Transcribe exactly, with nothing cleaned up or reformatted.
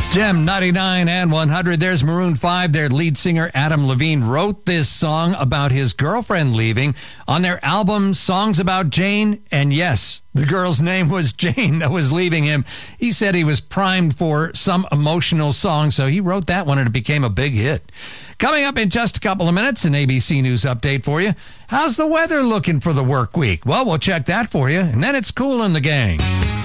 Gem ninety-nine and one hundred. There's Maroon five. Their lead singer Adam Levine wrote this song about his girlfriend leaving on their album Songs About Jane. And yes, the girl's name was Jane that was leaving him. He said he was primed for some emotional song, so he wrote that one and it became a big hit. Coming up in just a couple of minutes, an A B C News update for you. How's the weather looking for the work week? Well, we'll check that for you, and then it's Kool and the Gang.